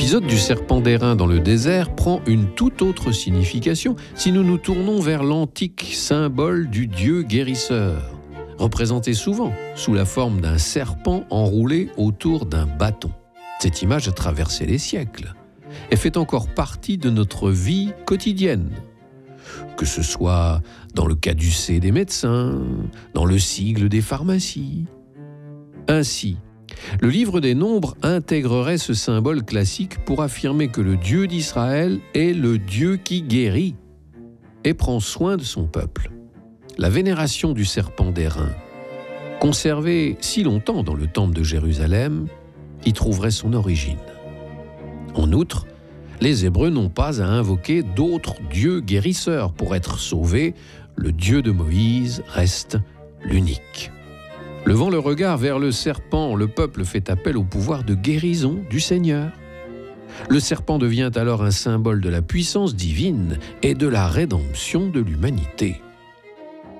L'épisode du serpent d'airain dans le désert prend une toute autre signification si nous nous tournons vers l'antique symbole du Dieu guérisseur, représenté souvent sous la forme d'un serpent enroulé autour d'un bâton. Cette image a traversé les siècles et fait encore partie de notre vie quotidienne, que ce soit dans le caducée des médecins, dans le sigle des pharmacies. Ainsi, le livre des Nombres intégrerait ce symbole classique pour affirmer que le Dieu d'Israël est le Dieu qui guérit et prend soin de son peuple. La vénération du serpent d'airain, conservée si longtemps dans le temple de Jérusalem, y trouverait son origine. En outre, les Hébreux n'ont pas à invoquer d'autres dieux guérisseurs pour être sauvés. Le Dieu de Moïse reste l'unique. Levant le regard vers le serpent, le peuple fait appel au pouvoir de guérison du Seigneur. Le serpent devient alors un symbole de la puissance divine et de la rédemption de l'humanité.